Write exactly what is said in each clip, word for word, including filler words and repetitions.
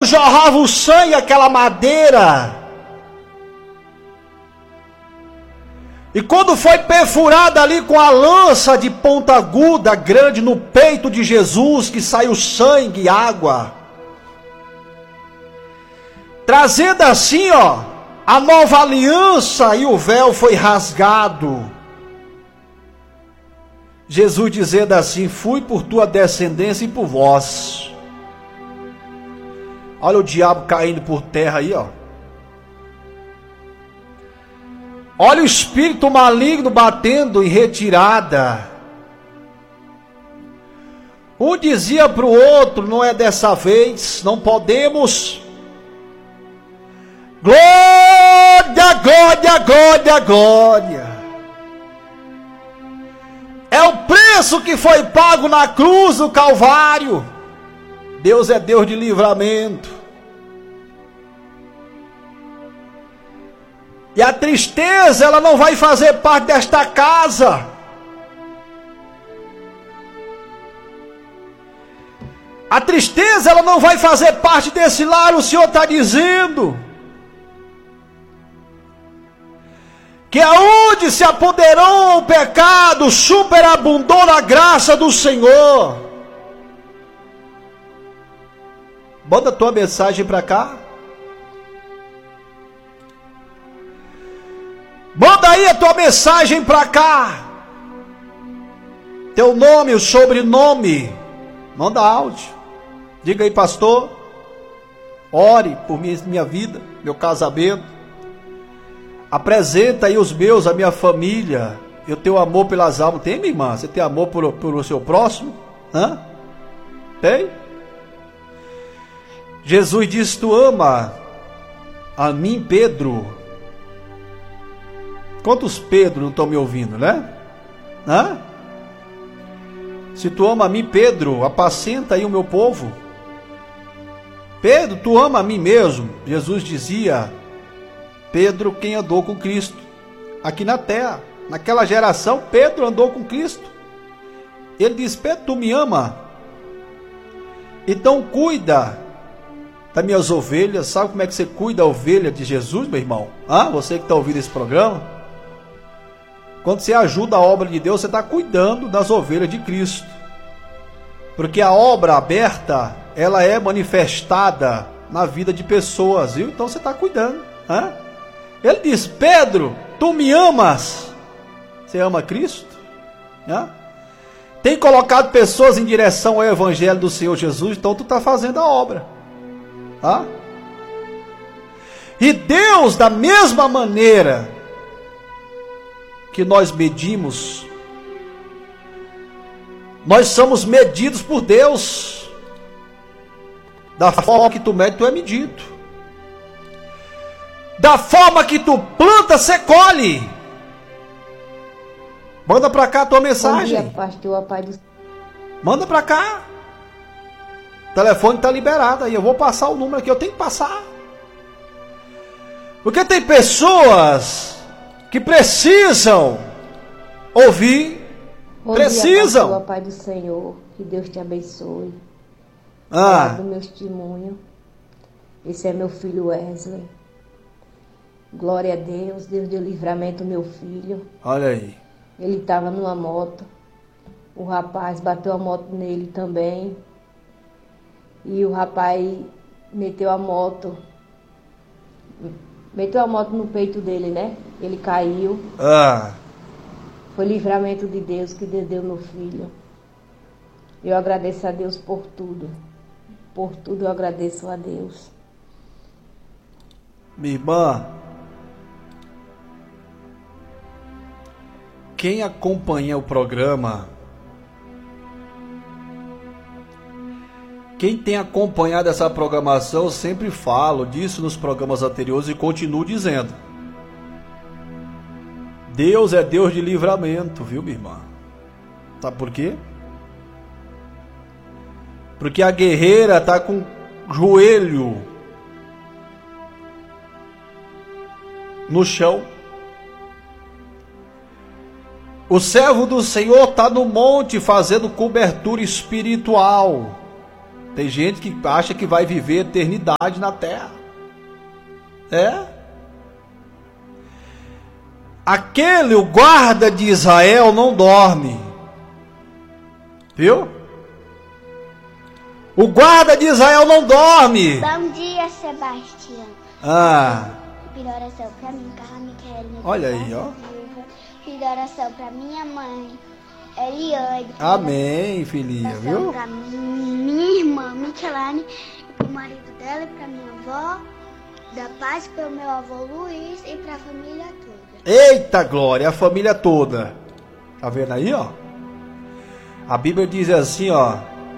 jorrava o sangue, aquela madeira. E quando foi perfurada ali com a lança de ponta aguda grande no peito de Jesus, que saiu sangue e água, trazendo assim, ó, a nova aliança, e o véu foi rasgado. Jesus dizendo assim: fui por tua descendência e por vós. Olha o diabo caindo por terra aí, ó. Olha o espírito maligno batendo em retirada. Um dizia para o outro: não é dessa vez, não podemos. Glória, glória, glória, glória. É o preço que foi pago na cruz do Calvário. Deus é Deus de livramento. E a tristeza, ela não vai fazer parte desta casa. A tristeza, ela não vai fazer parte desse lar, o Senhor está dizendo. Que aonde se apoderou o pecado, superabundou na graça do Senhor. Bota a tua mensagem para cá. Manda aí a tua mensagem para cá. Teu nome, o sobrenome. Manda áudio. Diga aí, pastor. Ore por minha, minha vida, meu casamento. Apresenta aí os meus, a minha família. Eu tenho amor pelas almas. Tem, minha irmã? Você tem amor por, por o seu próximo? Hã? Tem? Jesus disse: tu ama a mim, Pedro. Quantos Pedro não estão me ouvindo, né? Hã? Se tu ama a mim, Pedro, apacenta aí o meu povo. Pedro, tu ama a mim mesmo? Jesus dizia: Pedro, quem andou com Cristo aqui na terra, naquela geração, Pedro andou com Cristo. Ele diz: Pedro, tu me ama? Então cuida das minhas ovelhas. Sabe como é que você cuida da ovelha de Jesus, meu irmão? Hã? Você que está ouvindo esse programa, quando você ajuda a obra de Deus, você está cuidando das ovelhas de Cristo. Porque a obra aberta, ela é manifestada na vida de pessoas, viu? Então você está cuidando. Hã? Ele diz: Pedro, tu me amas? Você ama Cristo? Hã? Tem colocado pessoas em direção ao Evangelho do Senhor Jesus, então tu está fazendo a obra. Hã? E Deus, da mesma maneira que nós medimos, nós somos medidos por Deus. Da forma que tu mede, tu é medido. Da forma que tu planta, você colhe. Manda pra cá a tua mensagem. Bom dia, pastor, Pai do... Manda pra cá. O telefone tá liberado aí. Eu vou passar o número aqui. Eu tenho que passar. Porque tem pessoas que precisam ouvir. Bom precisam. Dia, pastor, Pai do Senhor. Que Deus te abençoe. Ah. Do meu testemunho. Esse é meu filho Wesley. Glória a Deus. Deus deu livramento ao meu filho. Olha aí. Ele estava numa moto. O rapaz bateu a moto nele também. E o rapaz meteu a moto. Meteu a moto no peito dele, né? Ele caiu. Ah. Foi livramento de Deus que Deus deu meu filho. Eu agradeço a Deus por tudo. Por tudo eu agradeço a Deus. Minha irmã, quem acompanha o programa, quem tem acompanhado essa programação, eu sempre falo disso nos programas anteriores e continuo dizendo: Deus é Deus de livramento, viu, minha irmã? Sabe por quê? Porque a guerreira está com o joelho no chão. O servo do Senhor está no monte fazendo cobertura espiritual. Tem gente que acha que vai viver eternidade na terra. É. Aquele, o guarda de Israel, não dorme. Viu? O guarda de Israel não dorme. Bom dia, Sebastião. Ah. Pido oração pra mim, Carla Miquelina. Olha aí, ó. Pido oração pra minha mãe, Eliane. Amém, filhinha, viu? Pra minha irmã, Michelane, pro marido dela e pra minha avó, da paz pro meu avô Luiz e pra família toda. Eita glória, a família toda. Tá vendo aí, ó? A Bíblia diz assim, ó.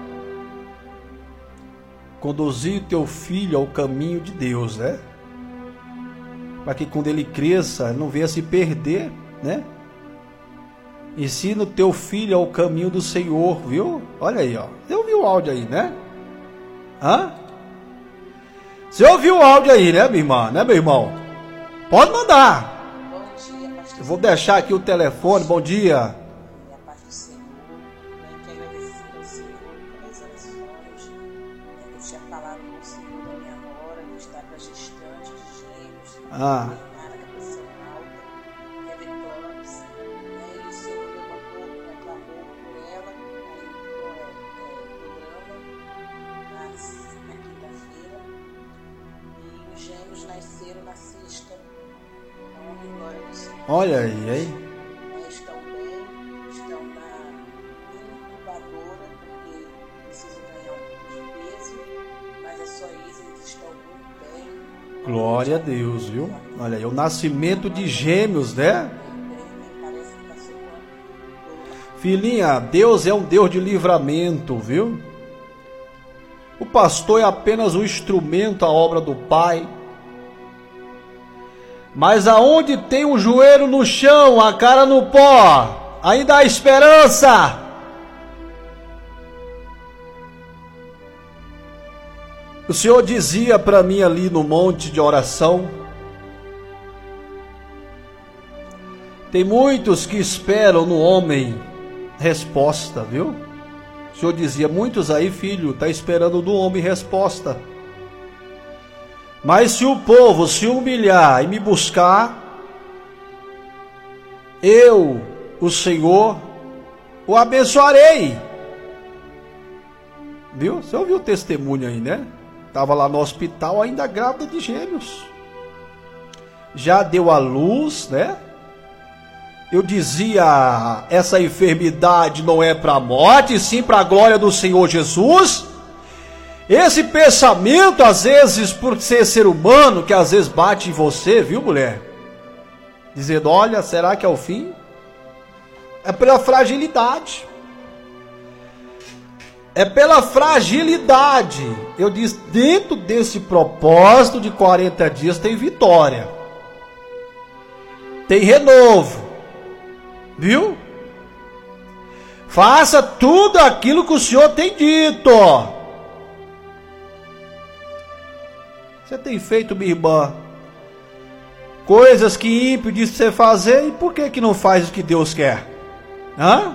Conduzir teu filho ao caminho de Deus, né? Para que quando ele cresça, ele não venha se perder, né? Ensina o teu filho ao caminho do Senhor, viu? Olha aí, ó. Você ouviu o áudio aí, né? Hã? Você ouviu o áudio aí, né, minha irmã? Né, meu irmão? Pode mandar. Bom dia, pastor. Eu vou deixar aqui o telefone. Bom dia. E a paz do Senhor. Venho aqui agradecer ao Senhor pelas orações. Eu tinha falado com o Senhor da minha nora, que está para gestante de gêmeos. Ah. Internada com a pressão alta, que é Vitórias. E o Senhor levantou, aclamou por ela, aí no é, programa, nas, na quinta-feira. E os gêmeos nasceram na sexta. Honra e glória do Senhor. Olha aí, aí. Estão bem, estão na incubadora, porque precisam ganhar um pouco de peso, mas é só isso, eles estão muito bem. Glória a Deus, viu? Olha aí, o nascimento de gêmeos, né? Parece que está sobrando. Filhinha, Deus é um Deus de livramento, viu? O pastor é apenas um instrumento à obra do Pai. Mas aonde tem um joelho no chão, a cara no pó, ainda há esperança. O Senhor dizia para mim ali no monte de oração, tem muitos que esperam no homem resposta, viu? O Senhor dizia, muitos aí, filho, tá esperando no homem resposta. Mas se o povo se humilhar e me buscar, eu, o Senhor, o abençoarei. Viu? Você ouviu o testemunho aí, né? Estava lá no hospital ainda grávida de gêmeos. Já deu à luz, né? Eu dizia, essa enfermidade não é para a morte, sim para a glória do Senhor Jesus. Esse pensamento, às vezes, por ser ser humano, que às vezes bate em você, viu, mulher? Dizendo, olha, será que é o fim? É pela fragilidade. É pela fragilidade. Eu disse, dentro desse propósito de quarenta dias tem vitória. Tem renovo. Viu? Faça tudo aquilo que o Senhor tem dito. Você tem feito, minha irmã, coisas que ímpio disse você fazer, e por que que não faz o que Deus quer? Hã?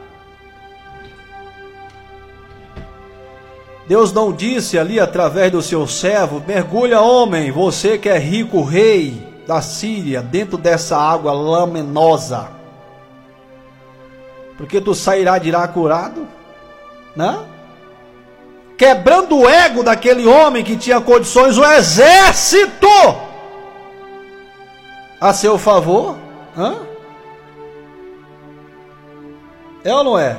Deus não disse ali através do seu servo, mergulha homem, você que é rico rei da Síria, dentro dessa água lamenosa, porque tu sairá de lá curado? Não? Quebrando o ego daquele homem que tinha condições, o exército a seu favor. Hã? É ou não é?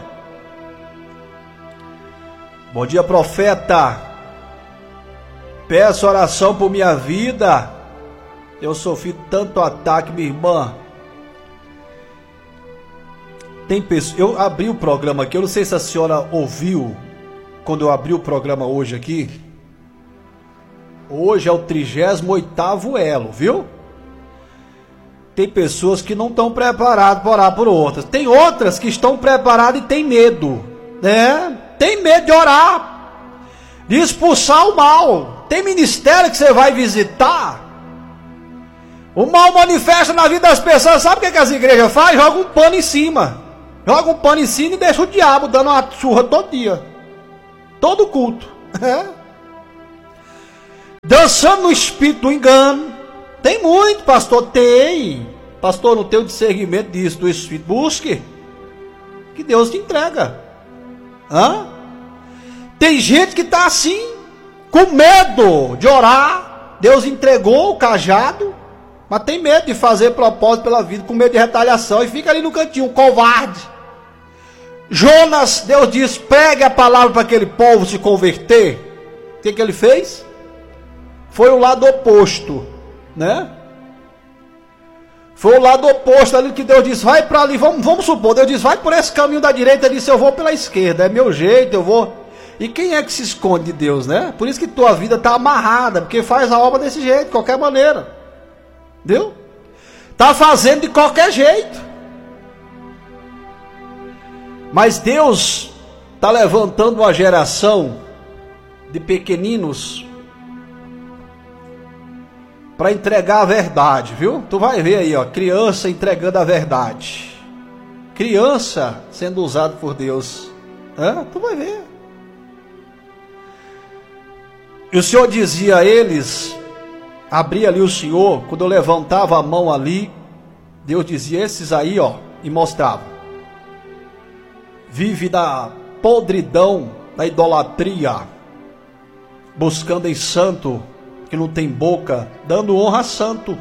Bom dia, profeta. Peço oração por minha vida. Eu sofri tanto ataque, minha irmã. Tem pessoas. Eu abri o programa aqui, eu não sei se a senhora ouviu. Quando eu abri o programa hoje aqui, hoje é o trigésimo oitavo elo, viu? Tem pessoas que não estão preparadas para orar por outras. Tem outras que estão preparadas e tem medo, né? Tem medo de orar, de expulsar o mal. Tem ministério que você vai visitar, o mal manifesta na vida das pessoas. Sabe o que, que as igrejas fazem? Joga um pano em cima. Joga um pano em cima e deixa o diabo dando uma surra todo dia. Todo culto. É. Dançando no espírito do engano. Tem muito, pastor, tem. Pastor, não tem o discernimento disso, do espírito. Busque, que Deus te entrega. Hã? Tem gente que está assim, com medo de orar. Deus entregou o cajado, mas tem medo de fazer propósito pela vida, com medo de retaliação, e fica ali no cantinho, um covarde. Jonas, Deus diz, pregue a palavra para aquele povo se converter. O que, que ele fez? Foi o lado oposto, né? Foi o lado oposto ali que Deus disse, vai para ali, vamos, vamos supor, Deus disse, vai por esse caminho da direita, ele disse, eu vou pela esquerda, é meu jeito, eu vou. E quem é que se esconde de Deus, né? Por isso que tua vida está amarrada, porque faz a obra desse jeito, de qualquer maneira. Entendeu? Está fazendo de qualquer jeito. Mas Deus está levantando uma geração de pequeninos para entregar a verdade, viu? Tu vai ver aí, ó, criança entregando a verdade. Criança sendo usado por Deus. É? Tu vai ver. E o Senhor dizia a eles, abria ali o Senhor, quando eu levantava a mão ali, Deus dizia, esses aí, ó, e mostrava. Vive da podridão, da idolatria, buscando em santo, que não tem boca, dando honra a santo.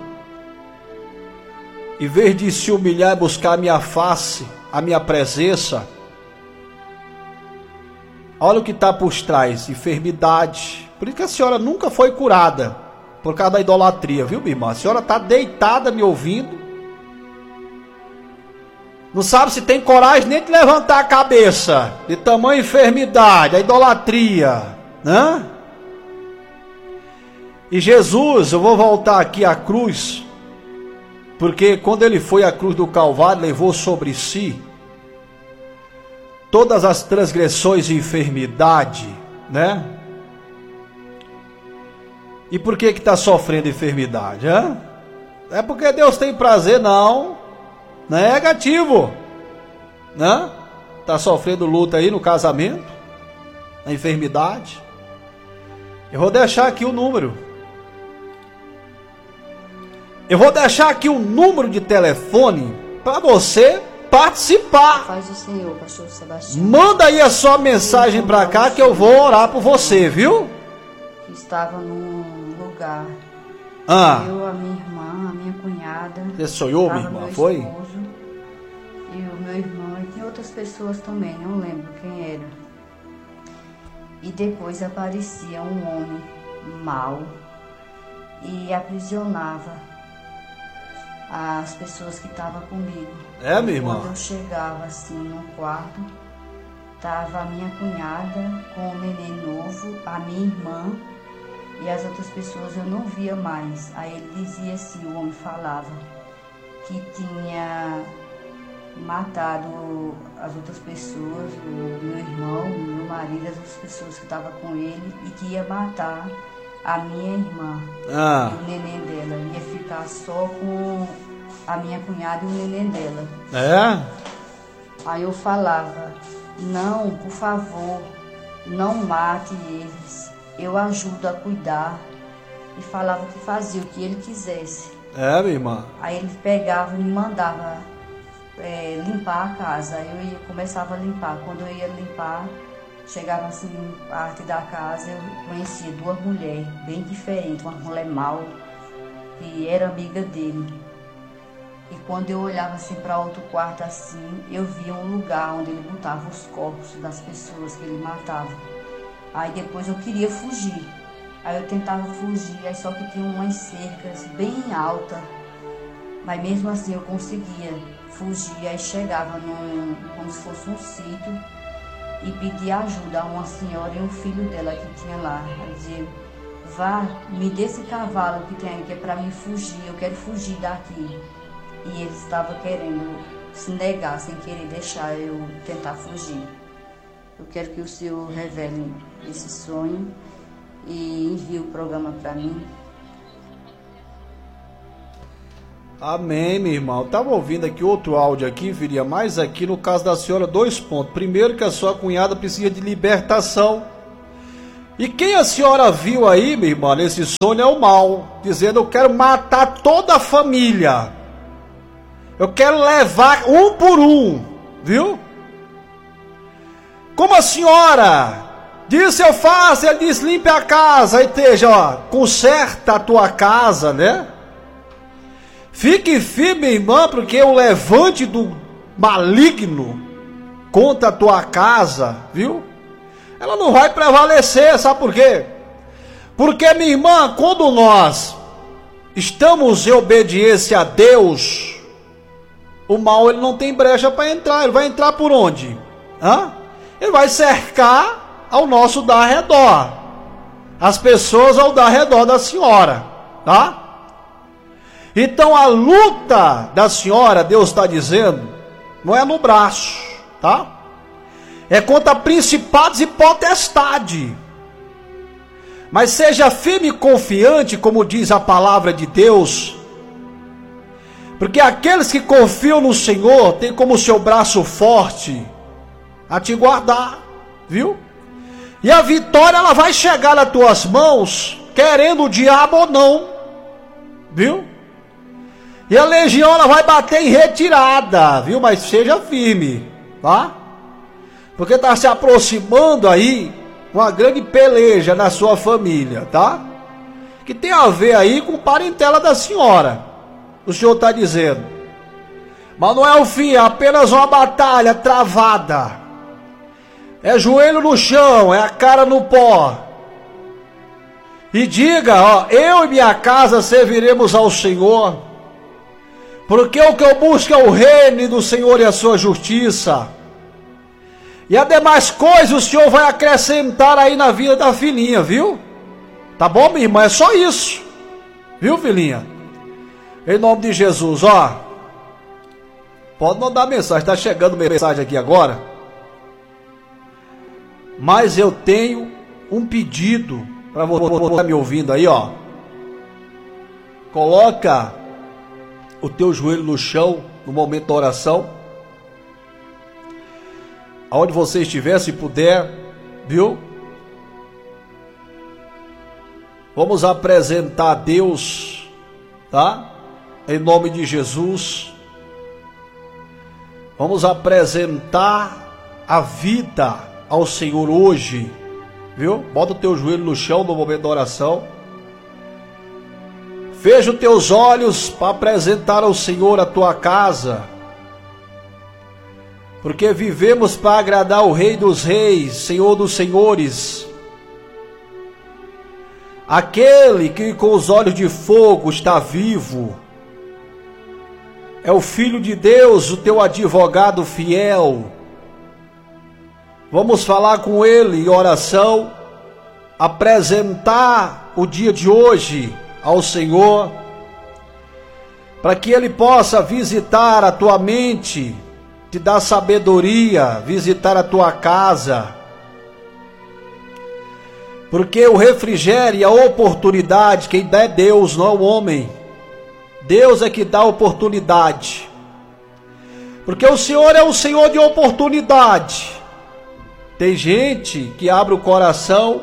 Em vez de se humilhar e buscar a minha face, a minha presença, olha o que está por trás, enfermidade. Por isso que a senhora nunca foi curada, por causa da idolatria, viu, minha irmã? A senhora está deitada me ouvindo, não sabe se tem coragem nem de levantar a cabeça, de tamanha enfermidade, a idolatria, né? E Jesus, eu vou voltar aqui à cruz, porque quando ele foi à cruz do Calvário, levou sobre si todas as transgressões e enfermidade, né? E por que que está sofrendo enfermidade, hein? É porque Deus tem prazer? Não, não é negativo, né? Está sofrendo luta aí no casamento, na enfermidade. Eu vou deixar aqui o número. Eu vou deixar aqui o número de telefone para você participar. Faz o Senhor, pastor Sebastião. Manda aí a sua mensagem para cá que eu vou orar por você, viu? Que estava num lugar. Ah. Eu, a minha irmã, a minha cunhada. Você sonhou, minha irmã? Foi? Esposo, e o meu irmão, e tem outras pessoas também, não lembro quem era. E depois aparecia um homem mau e aprisionava as pessoas que estavam comigo. É, minha irmã? Quando eu chegava assim no quarto, estava a minha cunhada com o neném novo, a minha irmã, e as outras pessoas eu não via mais. Aí ele dizia assim, o homem falava, que tinha matado as outras pessoas, o meu irmão, o meu marido, as outras pessoas que estavam com ele, e que ia matar a minha irmã, ah. e o neném dela. Ia ficar só com a minha cunhada e o neném dela. É? Aí eu falava, não, por favor, não mate eles. Eu ajudo a cuidar. E falava que fazia o que ele quisesse. É, minha irmã? Aí ele pegava e me mandava é, limpar a casa. Aí eu ia, começava a limpar. Quando eu ia limpar, chegava assim, parte da casa, eu conhecia duas mulheres bem diferentes, uma mulher mau, que era amiga dele. E quando eu olhava assim para outro quarto assim, eu via um lugar onde ele botava os corpos das pessoas que ele matava. Aí depois eu queria fugir. Aí eu tentava fugir, aí só que tinha umas cercas bem altas. Mas mesmo assim eu conseguia fugir, aí chegava num, como se fosse um sítio, e pedi ajuda a uma senhora e um filho dela que tinha lá. Ela dizia, vá, me dê esse cavalo que tem aí, que é para mim fugir, eu quero fugir daqui. E ele estava querendo se negar, sem querer deixar eu tentar fugir. Eu quero que o Senhor revele esse sonho e envie o programa para mim. Amém, meu irmão. Eu estava ouvindo aqui outro áudio aqui, viria mais aqui no caso da senhora, dois pontos. Primeiro, que a sua cunhada precisa de libertação. E quem a senhora viu aí, minha irmã, nesse sonho é o mal, dizendo: eu quero matar toda a família, eu quero levar um por um, viu? Como a senhora disse: eu faço, ele disse: limpe a casa, aí esteja, ó, conserta a tua casa, né? Fique firme, minha irmã, porque o levante do maligno contra a tua casa, viu? Ela não vai prevalecer, sabe por quê? Porque, minha irmã, quando nós estamos em obediência a Deus, o mal ele não tem brecha para entrar. Ele vai entrar por onde? Hã? Ele vai cercar ao nosso darredor, as pessoas ao darredor da senhora, tá? Então a luta da senhora, Deus está dizendo, não é no braço, tá? É contra principados e potestade. Mas seja firme e confiante, como diz a palavra de Deus, porque aqueles que confiam no Senhor têm como seu braço forte a te guardar, viu? E a vitória ela vai chegar nas tuas mãos, querendo o diabo ou não, viu? E a legião ela vai bater em retirada, viu? Mas seja firme, tá? Porque está se aproximando aí uma grande peleja na sua família, tá? Que tem a ver aí com parentela da senhora. O Senhor está dizendo. Mas não é o fim, é apenas uma batalha travada. É joelho no chão, é a cara no pó. E diga, ó, eu e minha casa serviremos ao Senhor. Porque o que eu busco é o reino do Senhor e a sua justiça. E as demais coisas o Senhor vai acrescentar aí na vida da filhinha, viu? Tá bom, minha irmã? É só isso. Viu, filhinha? Em nome de Jesus, ó. Pode mandar mensagem, tá chegando mensagem aqui agora. Mas eu tenho um pedido para você tá me ouvindo aí, ó. Coloca o teu joelho no chão no momento da oração. Aonde você estiver, se puder, viu? Vamos apresentar a Deus, tá? Em nome de Jesus. Vamos apresentar a vida ao Senhor hoje, viu? Bota o teu joelho no chão no momento da oração. Fecha os teus olhos para apresentar ao Senhor a tua casa. Porque vivemos para agradar o Rei dos Reis, Senhor dos Senhores. Aquele que com os olhos de fogo está vivo. É o Filho de Deus, o teu advogado fiel. Vamos falar com ele em oração, apresentar o dia de hoje ao Senhor, para que ele possa visitar a tua mente, te dar sabedoria, visitar a tua casa. Porque o refrigério e a oportunidade, quem dá é Deus, não é o homem. Deus é que dá oportunidade. Porque o Senhor é o Senhor de oportunidade. Tem gente que abre o coração,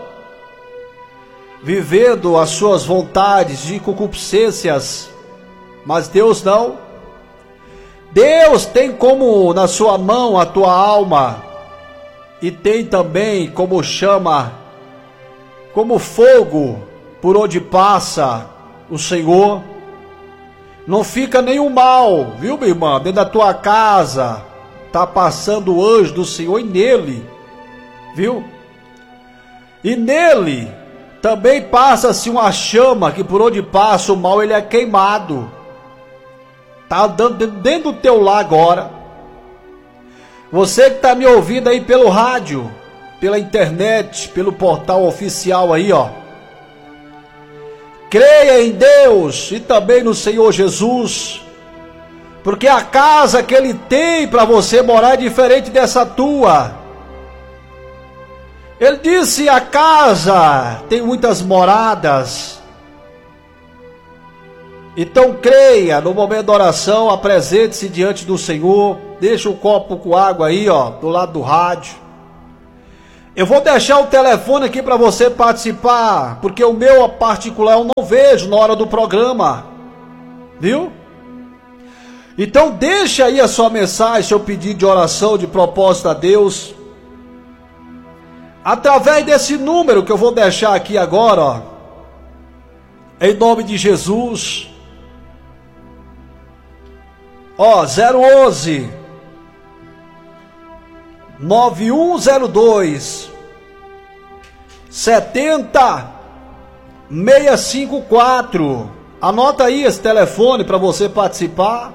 vivendo as suas vontades de concupiscências, mas Deus não. Deus tem como na sua mão a tua alma, e tem também como chama, como fogo por onde passa o Senhor. Não fica nenhum mal, viu, minha irmã? Dentro da tua casa está passando o anjo do Senhor, e nele, viu? E nele também passa-se uma chama, que por onde passa o mal ele é queimado. Está andando dentro do teu lar agora. Você que está me ouvindo aí pelo rádio, pela internet, pelo portal oficial aí, ó. Creia em Deus e também no Senhor Jesus, porque a casa que Ele tem para você morar é diferente dessa tua. Ele disse: a casa tem muitas moradas. Então creia no momento da oração, apresente-se diante do Senhor, deixa o copo com água aí, ó, do lado do rádio. Eu vou deixar o telefone aqui para você participar, porque o meu particular eu não vejo na hora do programa, viu? Então deixa aí a sua mensagem, seu pedido de oração, de propósito a Deus, através desse número que eu vou deixar aqui agora, ó, em nome de Jesus. Ó, zero onze nove um zero dois setenta seis cinco quatro. Anota aí esse telefone para você participar.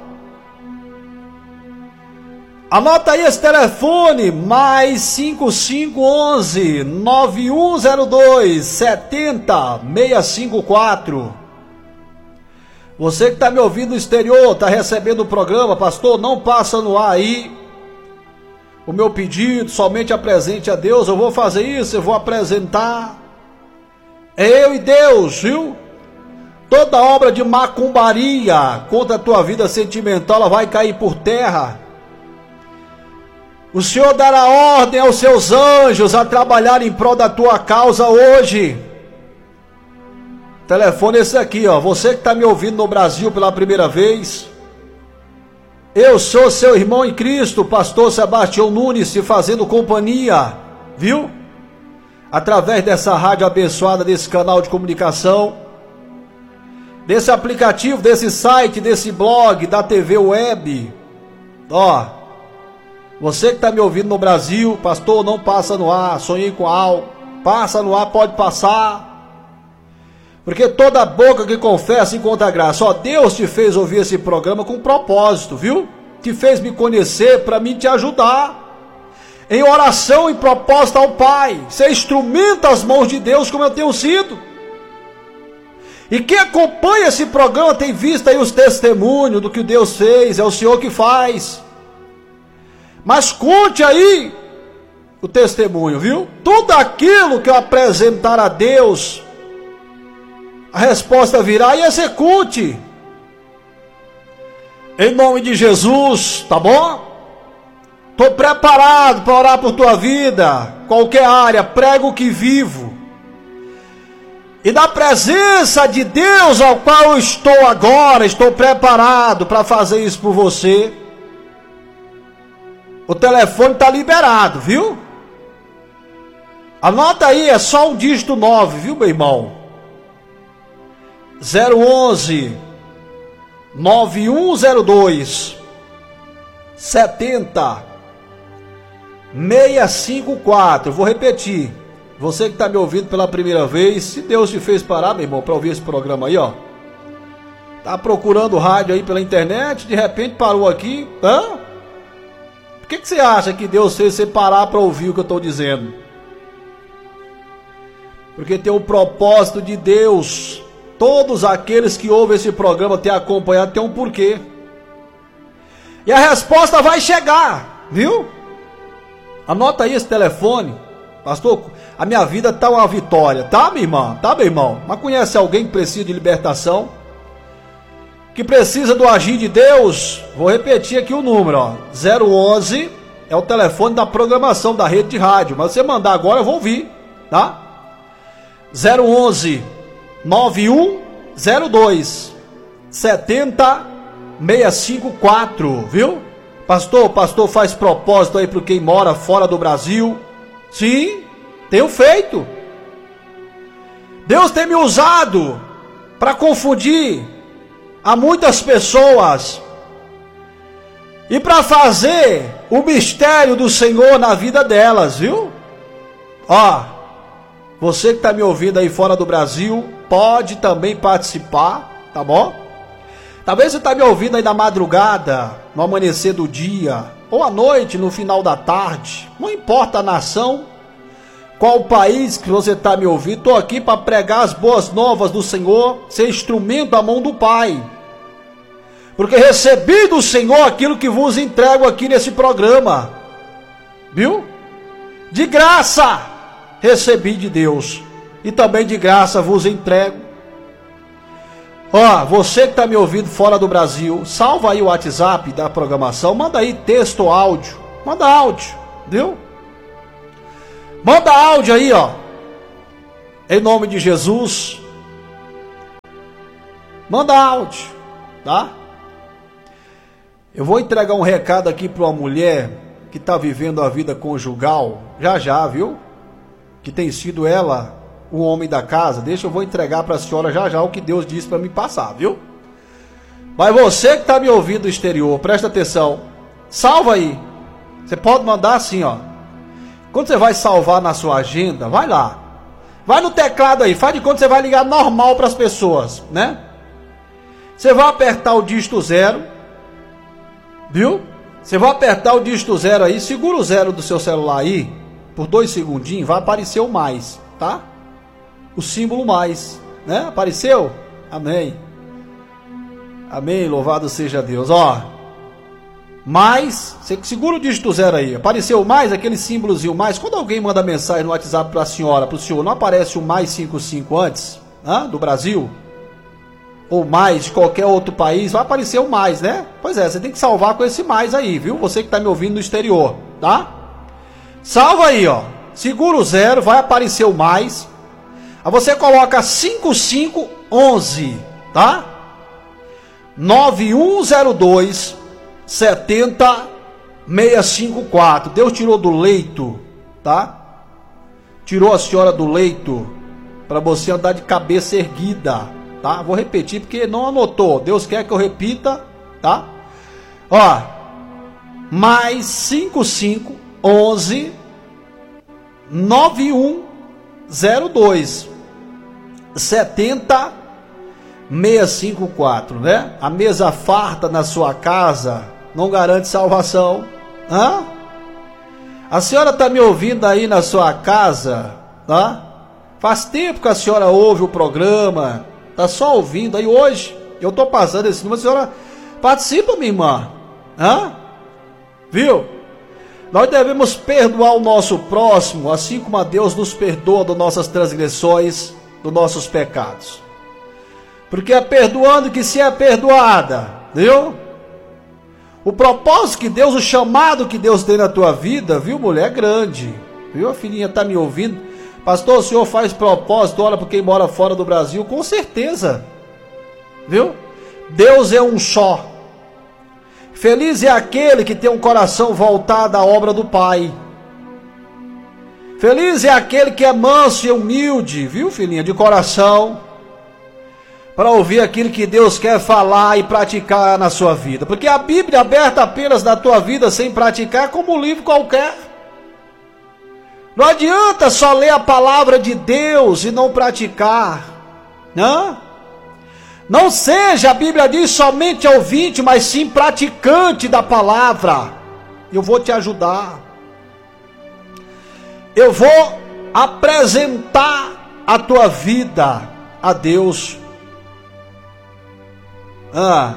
Anota aí esse telefone, mais cinco cinco onze nove um zero dois setenta seis cinco quatro. Você que está me ouvindo no exterior, está recebendo o programa, pastor, não passa no ar aí o meu pedido, somente apresente a Deus. Eu vou fazer isso, eu vou apresentar. É eu e Deus, viu? Toda obra de macumbaria contra a tua vida sentimental, ela vai cair por terra. O Senhor dará ordem aos seus anjos a trabalhar em prol da tua causa hoje. Telefone esse aqui, ó. Você que está me ouvindo no Brasil pela primeira vez. Eu sou seu irmão em Cristo, pastor Sebastião Nunes, te fazendo companhia, viu? Através dessa rádio abençoada, desse canal de comunicação, desse aplicativo, desse site, desse blog, da T V web. Ó, você que está me ouvindo no Brasil, pastor, não passa no ar, sonhei com algo, passa no ar, pode passar. Porque toda boca que confessa encontra graça. Ó, Deus te fez ouvir esse programa com propósito, viu? Te fez me conhecer para mim te ajudar. Em oração e propósito ao Pai. Ser instrumento às mãos de Deus como eu tenho sido. E quem acompanha esse programa tem visto aí os testemunhos do que Deus fez. É o Senhor que faz. Mas conte aí o testemunho, viu? Tudo aquilo que eu apresentar a Deus, a resposta virá e execute. Em nome de Jesus, tá bom? Estou preparado para orar por tua vida, qualquer área, prego o que vivo. E na presença de Deus ao qual eu estou agora, estou preparado para fazer isso por você. O telefone está liberado, viu? Anota aí, é só um dígito nove, viu, meu irmão? zero onze nove um zero dois setenta seis cinco quatro. Vou repetir. Você que está me ouvindo pela primeira vez, se Deus te fez parar, meu irmão, para ouvir esse programa aí, ó, tá procurando rádio aí pela internet, de repente parou aqui, hã? Por que que você acha que Deus fez você parar para ouvir o que eu estou dizendo? Porque tem o propósito de Deus. Todos aqueles que ouvem esse programa, têm acompanhado, tem um porquê. E a resposta vai chegar, viu? Anota aí esse telefone. Pastor, a minha vida está uma vitória. Tá, minha irmã? Tá, meu irmão? Mas conhece alguém que precisa de libertação? Que precisa do agir de Deus? Vou repetir aqui o número, ó. zero onze é o telefone da programação da rede de rádio. Mas se você mandar agora, eu vou ouvir, tá? zero onze nove um zero dois setenta seis cinco quatro, viu? Pastor, pastor faz propósito aí para quem mora fora do Brasil. Sim, tenho feito. Deus tem me usado para confundir a muitas pessoas e para fazer o mistério do Senhor na vida delas, viu? Ó, você que está me ouvindo aí fora do Brasil, pode também participar, tá bom? Talvez você está me ouvindo aí na madrugada, no amanhecer do dia, ou à noite, no final da tarde. Não importa a nação, qual o país que você está me ouvindo, estou aqui para pregar as boas novas do Senhor, ser instrumento à mão do Pai. Porque recebi do Senhor aquilo que vos entrego aqui nesse programa, viu? De graça recebi de Deus, e também de graça vos entrego. Ó, você que está me ouvindo fora do Brasil, salva aí o WhatsApp da programação, manda aí texto ou áudio, manda áudio, viu? Manda áudio aí, ó. Em nome de Jesus. Manda áudio, tá? Eu vou entregar um recado aqui para uma mulher que está vivendo a vida conjugal, já já, viu? Que tem sido ela o homem da casa. Deixa, eu vou entregar para a senhora já já o que Deus disse para me passar, viu? Mas você que está me ouvindo do exterior, presta atenção. Salva aí. Você pode mandar assim, ó. Quando você vai salvar na sua agenda, vai lá. Vai no teclado aí, faz de conta que você vai ligar normal para as pessoas, né? Você vai apertar o dígito zero, viu? Você vai apertar o dígito zero aí, segura o zero do seu celular aí, por dois segundinhos, vai aparecer o mais, tá? O símbolo mais, né? Apareceu? Amém. Amém, louvado seja Deus, ó. Mais, você segura o dígito zero aí, apareceu o mais, aquele símbolozinho mais. Quando alguém manda mensagem no WhatsApp para a senhora, para o senhor, não aparece o mais cinquenta e cinco antes, né? Do Brasil? Ou mais de qualquer outro país, vai aparecer o mais, né? Pois é, você tem que salvar com esse mais aí, viu? Você que está me ouvindo no exterior, tá? Salva aí, ó. Segura o zero, vai aparecer o mais. Aí você coloca cinco cinco um um, tá? nove um zero dois sete zero seis cinco quatro. Deus tirou do leito, tá? Tirou a senhora do leito para você andar de cabeça erguida, tá? Vou repetir porque não anotou. Deus quer que eu repita, tá? Ó, mais cinco cinco um um nove um zero dois sete zero seis cinco quatro, né? A mesa farta na sua casa não garante salvação. Hã? A senhora está me ouvindo aí na sua casa, tá? Faz tempo que a senhora ouve o programa, tá só ouvindo aí hoje. Eu tô passando esse número, a senhora participa, minha irmã. Hã? Viu? Nós devemos perdoar o nosso próximo, assim como a Deus nos perdoa das nossas transgressões, dos nossos pecados. Porque é perdoando que se é perdoada, viu? O propósito que Deus, o chamado que Deus tem na tua vida, viu, mulher, é grande. Viu? A filhinha tá me ouvindo. Pastor, o senhor faz propósito, olha para quem mora fora do Brasil, com certeza. Viu? Deus é um só. Feliz é aquele que tem um coração voltado à obra do Pai. Feliz é aquele que é manso e humilde, viu, filhinha, de coração, para ouvir aquilo que Deus quer falar e praticar na sua vida. Porque a Bíblia aberta apenas na tua vida sem praticar é como um livro qualquer. Não adianta só ler a palavra de Deus e não praticar. Não, não seja, a Bíblia diz, somente ouvinte, mas sim praticante da palavra. Eu vou te ajudar. Eu vou apresentar a tua vida a Deus. Ah,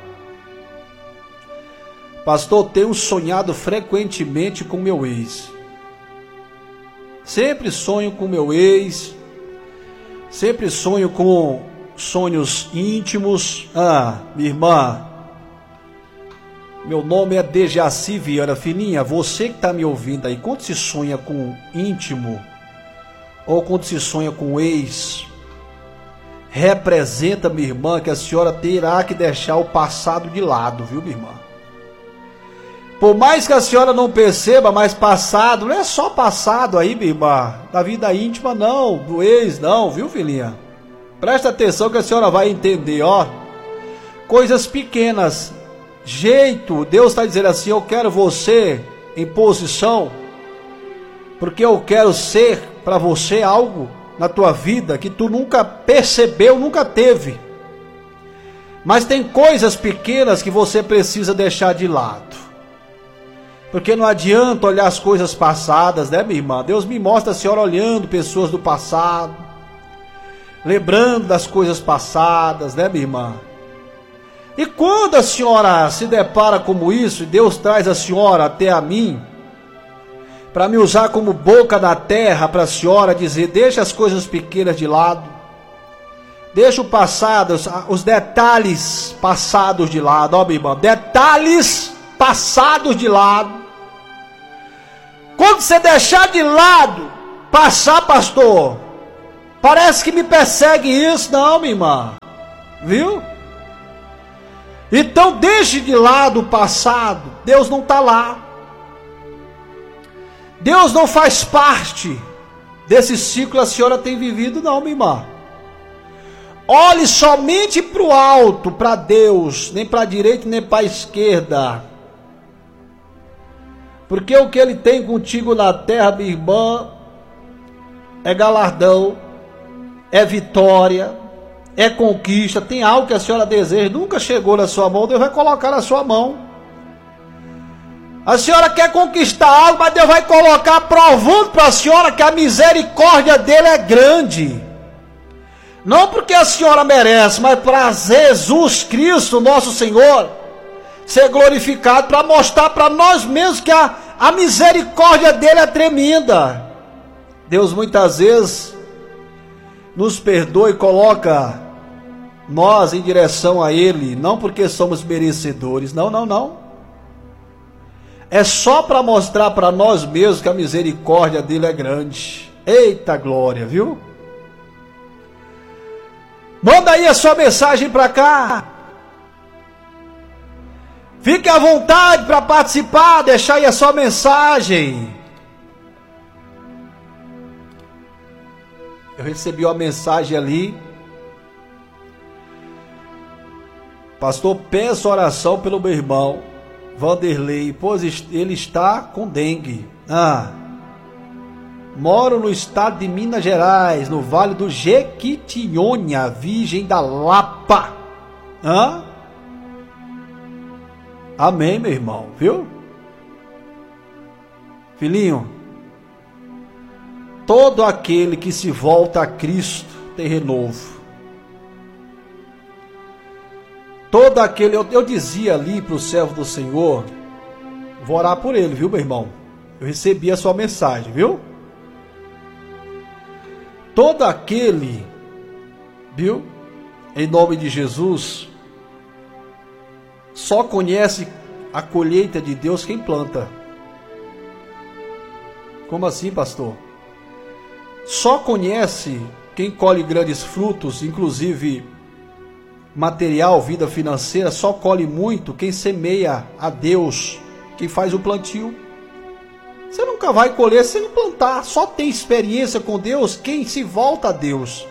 pastor, tenho sonhado frequentemente com meu ex. Sempre sonho com meu ex. Sempre sonho com sonhos íntimos. Ah, minha irmã, meu nome é Dejaci Vieira. Filhinha, você que está me ouvindo aí, quando se sonha com íntimo, ou quando se sonha com ex, representa, minha irmã, que a senhora terá que deixar o passado de lado, viu, minha irmã? Por mais que a senhora não perceba, mas passado, não é só passado aí, minha irmã, da vida íntima não, do ex não, viu, filhinha? Presta atenção que a senhora vai entender, ó. Coisas pequenas, jeito, Deus está dizendo assim, eu quero você em posição, porque eu quero ser para você algo na tua vida que tu nunca percebeu, nunca teve. Mas tem coisas pequenas que você precisa deixar de lado. Porque não adianta olhar as coisas passadas, né, minha irmã? Deus me mostra a senhora olhando pessoas do passado, lembrando das coisas passadas, né, minha irmã? E quando a senhora se depara com isso, e Deus traz a senhora até a mim, para me usar como boca da terra para a senhora dizer, deixa as coisas pequenas de lado, deixa o passado, os detalhes passados de lado, ó, minha irmã, detalhes passados de lado. Quando você deixar de lado, passar, pastor, parece que me persegue isso. Não, minha irmã. Viu? Então deixe de lado o passado. Deus não está lá. Deus não faz parte desse ciclo que a senhora tem vivido, não, minha irmã. Olhe somente para o alto, para Deus, nem para a direita, nem para a esquerda. Porque o que Ele tem contigo na terra, minha irmã, é galardão, é vitória, é conquista. Tem algo que a senhora deseja, nunca chegou na sua mão, Deus vai colocar na sua mão. A senhora quer conquistar algo, mas Deus vai colocar provando para a senhora que a misericórdia dele é grande. Não porque a senhora merece, mas para Jesus Cristo, nosso Senhor, ser glorificado, para mostrar para nós mesmos que a, a misericórdia dele é tremenda. Deus muitas vezes nos perdoa e coloca nós em direção a ele, não porque somos merecedores, não, não, não. É só para mostrar para nós mesmos que a misericórdia dele é grande. Eita glória, viu? Manda aí a sua mensagem para cá. Fique à vontade para participar, deixar aí a sua mensagem. Eu recebi uma mensagem ali. Pastor, peço oração pelo meu irmão Vanderlei, pois ele está com dengue. Ah, moro no estado de Minas Gerais, no Vale do Jequitinhonha, Virgem da Lapa. Ah? Amém, meu irmão, viu? Filhinho, todo aquele que se volta a Cristo tem renovo. Todo aquele, eu, eu dizia ali para o servo do Senhor, vou orar por ele, viu, meu irmão? Eu recebi a sua mensagem, viu? Todo aquele, viu? Em nome de Jesus, só conhece a colheita de Deus quem planta. Como assim, pastor? Só conhece quem colhe grandes frutos, inclusive material, vida financeira, só colhe muito quem semeia a Deus, quem faz o plantio. Você nunca vai colher sem plantar. Só tem experiência com Deus quem se volta a Deus.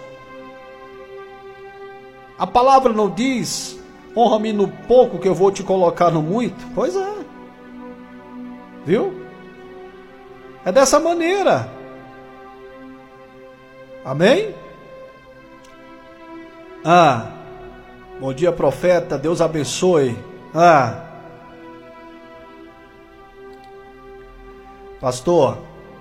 A palavra não diz: honra-me no pouco que eu vou te colocar no muito. Pois é. Viu? É dessa maneira. Amém? Ah, bom dia, profeta, Deus abençoe. Ah, pastor,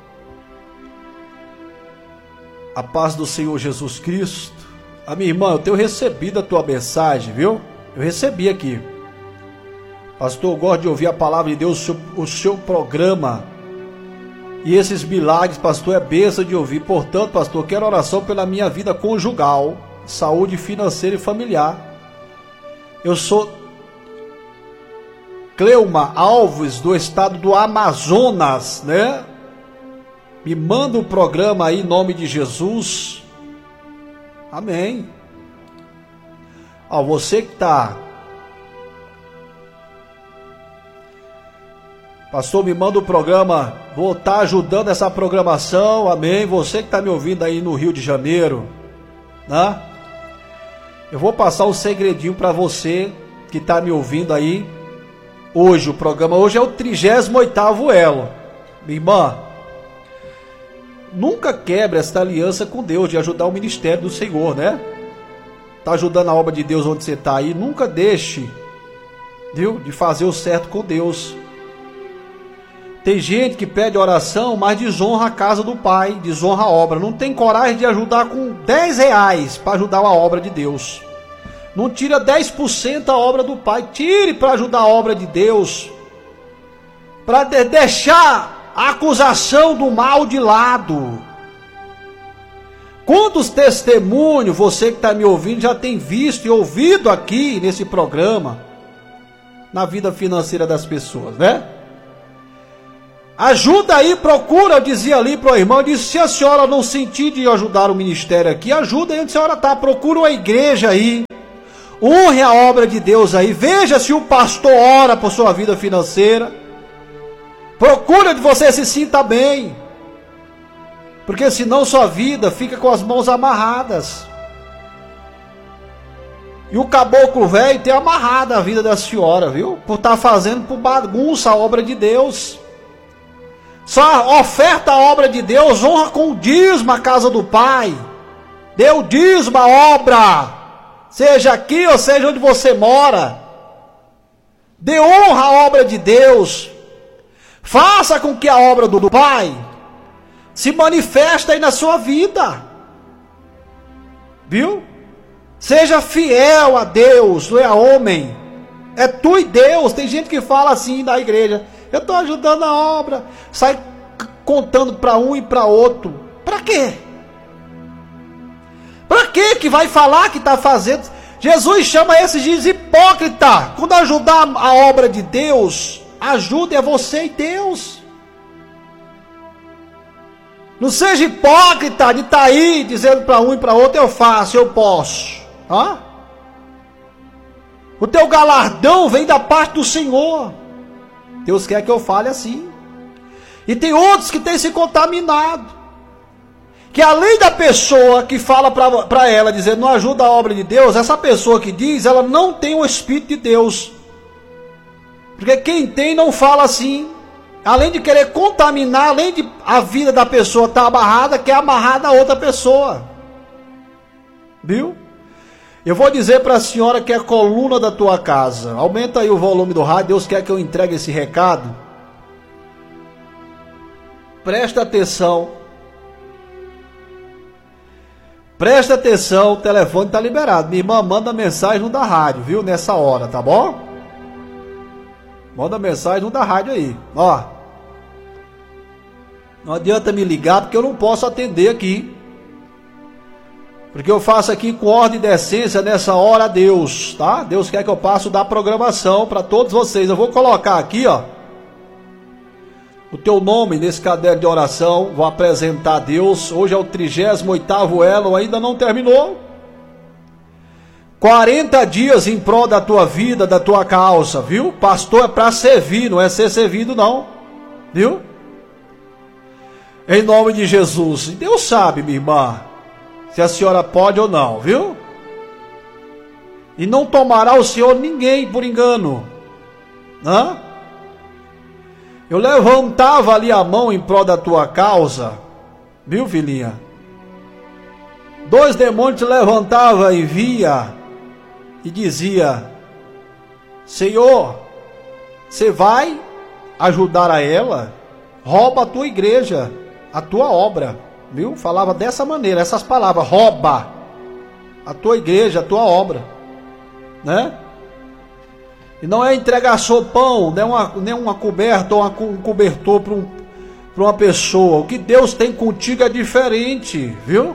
a paz do Senhor Jesus Cristo. A minha irmã, eu tenho recebido a tua mensagem, viu? Eu recebi aqui. Pastor, eu gosto de ouvir a palavra de Deus, o seu, o seu programa. E esses milagres, pastor, é bênção de ouvir. Portanto, pastor, quero oração pela minha vida conjugal, saúde financeira e familiar. Eu sou Cleuma Alves, do estado do Amazonas, né? Me manda o programa aí em nome de Jesus. Amém. Ó, você que está... Pastor, me manda o programa, vou estar ajudando essa programação, amém. Você que está me ouvindo aí no Rio de Janeiro, né? Eu vou passar um segredinho para você que está me ouvindo aí. Hoje, o programa hoje é o trigésimo oitavo elo. Minha irmã, nunca quebre esta aliança com Deus de ajudar o ministério do Senhor, né? Está ajudando a obra de Deus onde você está aí. Nunca deixe, viu, de fazer o certo com Deus. Tem gente que pede oração, mas desonra a casa do Pai, desonra a obra. Não tem coragem de ajudar com dez reais para ajudar a obra de Deus. Não tira dez por cento da obra do Pai. Tire para ajudar a obra de Deus. Para de deixar a acusação do mal de lado. Quantos testemunhos você que está me ouvindo já tem visto e ouvido aqui nesse programa, na vida financeira das pessoas, né? Ajuda aí, procura, eu dizia ali para o irmão, eu disse, se a senhora não sentir de ajudar o ministério aqui, ajuda aí onde a senhora está, procura uma igreja aí, honre a obra de Deus aí, veja se o pastor ora por sua vida financeira, procura de você se sinta bem, porque senão sua vida fica com as mãos amarradas. E o caboclo velho tem amarrado a vida da senhora, viu? Por estar fazendo por bagunça a obra de Deus. Só oferta a obra de Deus, honra com o dízimo a casa do Pai. Dê o dízimo à obra, seja aqui ou seja onde você mora. Dê honra à obra de Deus. Faça com que a obra do Pai se manifeste aí na sua vida. Viu? Seja fiel a Deus, não é a homem. É tu e Deus. Tem gente que fala assim na igreja, eu estou ajudando a obra, sai contando para um e para outro. Para quê? Para quê que vai falar que está fazendo? Jesus chama esses de hipócrita. Quando ajudar a obra de Deus, ajude a você e Deus. Não seja hipócrita de estar aí dizendo para um e para outro, eu faço, eu posso. Hã? O teu galardão vem da parte do Senhor. Deus quer que eu fale assim. E tem outros que têm se contaminado, que além da pessoa que fala para ela, dizendo não ajuda a obra de Deus, essa pessoa que diz, ela não tem o Espírito de Deus. Porque quem tem não fala assim. Além de querer contaminar, além de a vida da pessoa estar amarrada, quer amarrar da outra pessoa. Viu? Eu vou dizer para a senhora que é a coluna da tua casa. Aumenta aí o volume do rádio. Deus quer que eu entregue esse recado. Presta atenção. Presta atenção. O telefone está liberado. Minha irmã manda mensagem no da rádio, viu? Nessa hora, tá bom? Manda mensagem no da rádio aí. Ó. Não adianta me ligar porque eu não posso atender aqui. Porque eu faço aqui com ordem e decência nessa hora a Deus, tá? Deus quer que eu passe da programação para todos vocês. Eu vou colocar aqui, ó, o teu nome nesse caderno de oração. Vou apresentar a Deus. Hoje é o trigésimo oitavo elo, ainda não terminou. quarenta dias em prol da tua vida, da tua causa, viu? Pastor é para servir, não é ser servido não, viu? Em nome de Jesus. Deus sabe, minha irmã, se a senhora pode ou não, viu? E não tomará o Senhor ninguém por engano. Hã? Eu levantava ali a mão em prol da tua causa, viu, filhinha? Dois demônios te levantavam e via e dizia: Senhor, você vai ajudar a ela? Rouba a tua igreja, a tua obra. Viu? Falava dessa maneira, essas palavras: rouba a tua igreja, a tua obra, né? E não é entregar sopão, nem uma, nem uma coberta ou uma, um cobertor para um, para uma pessoa. O que Deus tem contigo é diferente, viu?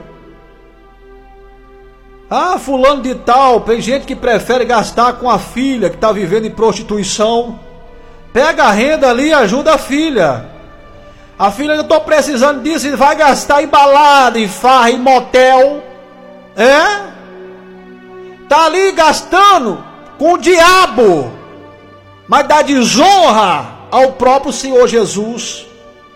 Ah, fulano de tal, tem gente que prefere gastar com a filha que está vivendo em prostituição. Pega a renda ali e ajuda a filha. A filha, eu estou precisando disso, e vai gastar em balada, em farra, em motel. É? Está ali gastando com o diabo, mas dá desonra ao próprio Senhor Jesus.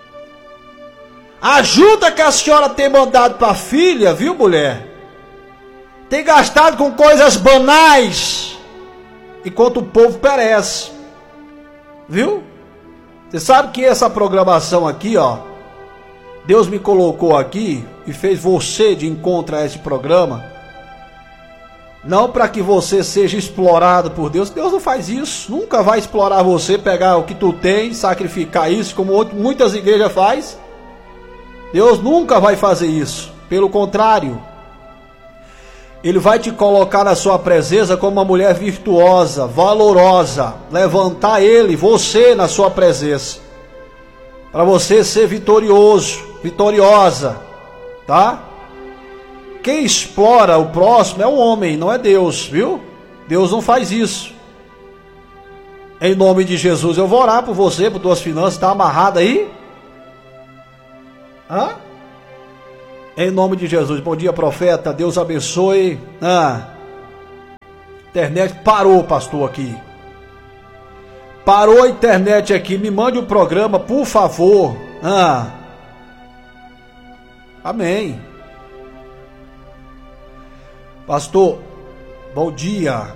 A ajuda que a senhora tem mandado para a filha, viu, mulher? Tem gastado com coisas banais, enquanto o povo perece. Viu? Você sabe que essa programação aqui, ó, Deus me colocou aqui e fez você de encontro a esse programa, não para que você seja explorado por Deus. Deus não faz isso, nunca vai explorar você, pegar o que tu tem, sacrificar isso, como muitas igrejas fazem. Deus nunca vai fazer isso, pelo contrário, Ele vai te colocar na sua presença como uma mulher virtuosa, valorosa, levantar Ele, você na sua presença, para você ser vitorioso, vitoriosa, tá? Quem explora o próximo é o homem, não é Deus, viu? Deus não faz isso. Em nome de Jesus, eu vou orar por você, por tuas finanças, está amarrado aí? Hã? Em nome de Jesus. Bom dia, profeta. Deus abençoe. Ah. Internet parou, pastor, aqui. Parou a internet aqui. Me mande o programa, por favor. Ah. Amém. Pastor, bom dia.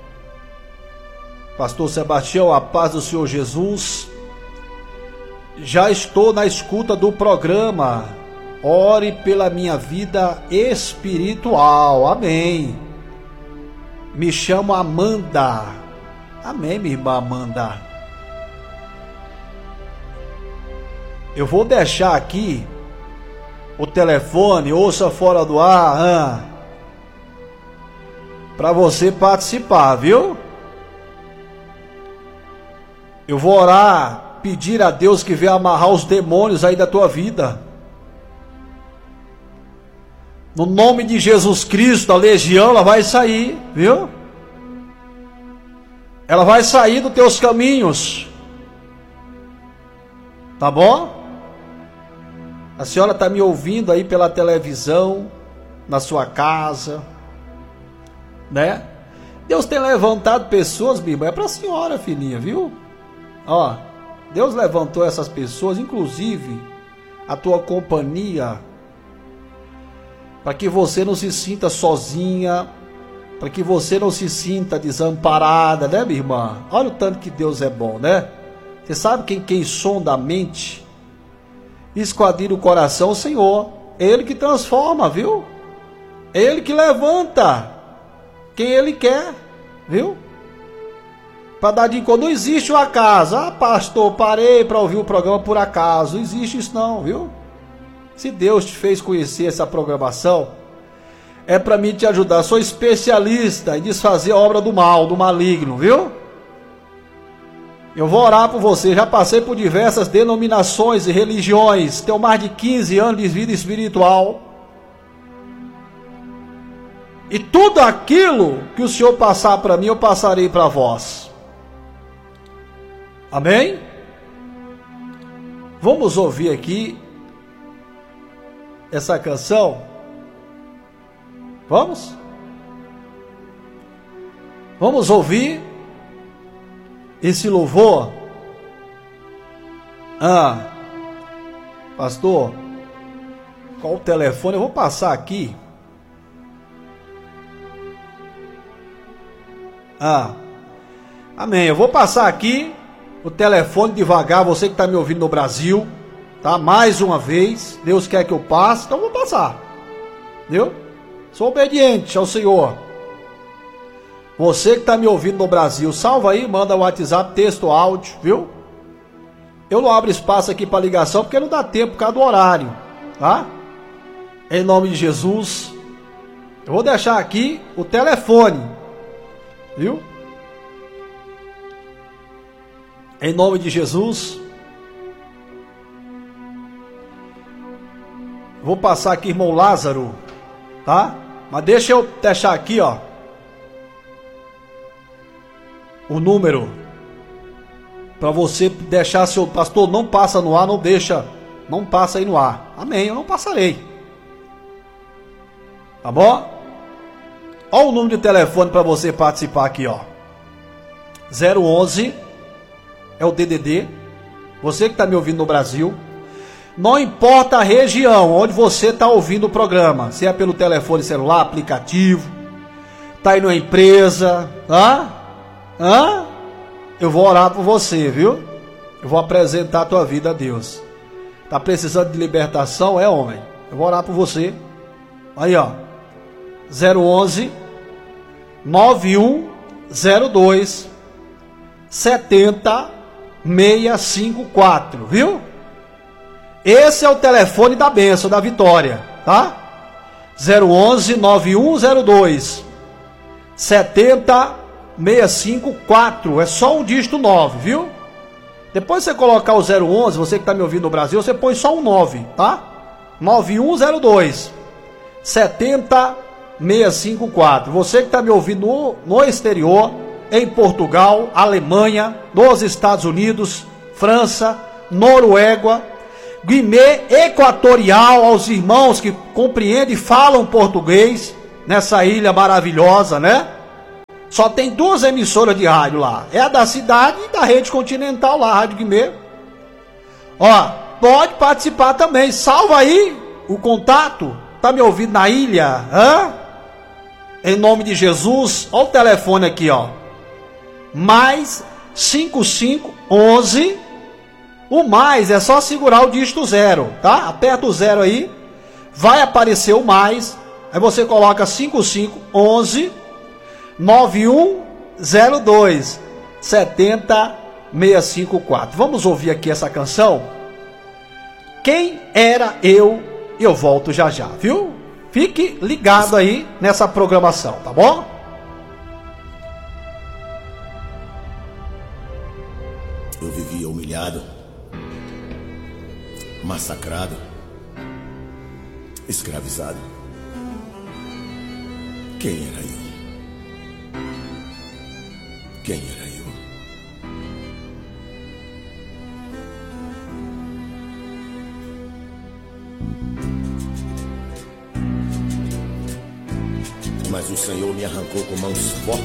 Pastor Sebastião, a paz do Senhor Jesus. Já estou na escuta do programa. Ore pela minha vida espiritual. Amém. Me chamo Amanda. Amém, minha irmã Amanda. Eu vou deixar aqui o telefone, ouça fora do ar, ah, para você participar, viu? Eu vou orar, pedir a Deus que venha amarrar os demônios aí da tua vida. No nome de Jesus Cristo, a legião, ela vai sair, viu? Ela vai sair dos teus caminhos. Tá bom? A senhora está me ouvindo aí pela televisão, na sua casa, né? Deus tem levantado pessoas, minha irmã, é para a senhora, filhinha, viu? Ó, Deus levantou essas pessoas, inclusive a tua companhia, para que você não se sinta sozinha, para que você não se sinta desamparada, né, minha irmã? Olha o tanto que Deus é bom, né? Você sabe quem, quem sonda a mente, esquadrilha o coração? O Senhor. É Ele que transforma, viu? É Ele que levanta quem Ele quer, viu? Para dar de conta, não existe o acaso. Ah, pastor, parei para ouvir o programa por acaso. Não existe isso não, viu? Se Deus te fez conhecer essa programação, é para mim te ajudar. Sou especialista em desfazer a obra do mal, do maligno, viu? Eu vou orar por você. Já passei por diversas denominações e religiões. Tenho mais de quinze anos de vida espiritual. E tudo aquilo que o Senhor passar para mim, eu passarei para vós. Amém? Vamos ouvir aqui essa canção. Vamos? Vamos ouvir esse louvor. Ah, pastor, qual o telefone? Eu vou passar aqui. Ah, amém. Eu vou passar aqui o telefone devagar. Você que está me ouvindo no Brasil, tá? Mais uma vez, Deus quer que eu passe, então eu vou passar, viu? Sou obediente ao Senhor. Você que está me ouvindo no Brasil, salva aí, manda o WhatsApp, texto, áudio, viu? Eu não abro espaço aqui para ligação porque não dá tempo por causa do horário, tá? Em nome de Jesus, eu vou deixar aqui o telefone, viu? Em nome de Jesus. Vou passar aqui, irmão Lázaro, tá? Mas deixa eu deixar aqui, ó, o número para você deixar seu pastor. Não passa no ar, não deixa, não passa aí no ar. Amém, eu não passarei. Tá bom? Olha o número de telefone para você participar aqui, ó. zero onze é o D D D. Você que está me ouvindo no Brasil, não importa a região onde você está ouvindo o programa, se é pelo telefone celular, aplicativo, tá aí numa empresa, tá? Hã? Eu vou orar por você, viu? Eu vou apresentar a tua vida a Deus. Tá precisando de libertação? É, homem. Eu vou orar por você. Aí, ó. zero onze nove um zero dois sete zero seis cinco quatro, viu? Esse é o telefone da bênção, da vitória, tá? zero onze nove um zero dois sete zero seis cinco quatro. É só um dígito nove, viu? Depois você colocar o zero onze, você que está me ouvindo no Brasil, você põe só um nove, tá? nove um zero dois sete zero seis cinco quatro. Você que está me ouvindo no, no exterior, em Portugal, Alemanha, nos Estados Unidos, França, Noruega, Guiné Equatorial, aos irmãos que compreendem e falam português, nessa ilha maravilhosa, né? Só tem duas emissoras de rádio lá. É a da cidade e da rede continental lá, a Rádio Guimê. Ó, pode participar também. Salva aí o contato. Tá me ouvindo na ilha? Hã? Em nome de Jesus. Ó o telefone aqui, ó. Mais cinco cinco onze. O mais é só segurar o dígito zero, tá? Aperta o zero aí. Vai aparecer o mais. Aí você coloca cinco cinco onze nove um zero dois sete zero seis cinco quatro. Vamos ouvir aqui essa canção? Quem era eu? Eu volto já já, viu? Fique ligado aí nessa programação, tá bom? Eu vivia humilhado, massacrado, escravizado. Quem era eu? Quem era eu? Mas o Senhor me arrancou com mãos fortes